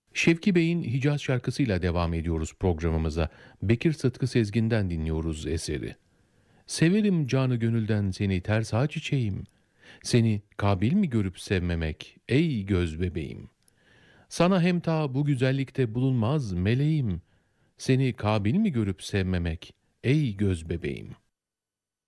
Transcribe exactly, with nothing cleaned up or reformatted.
Şevki Bey'in Hicaz şarkısıyla devam ediyoruz programımıza. Bekir Sıtkı Sezgin'den dinliyoruz eseri. Severim canı gönülden seni ters ağ çiçeğim. Seni kabil mi görüp sevmemek ey göz bebeğim? Sana hem ta bu güzellikte bulunmaz meleğim. Seni kabil mi görüp sevmemek ey göz bebeğim?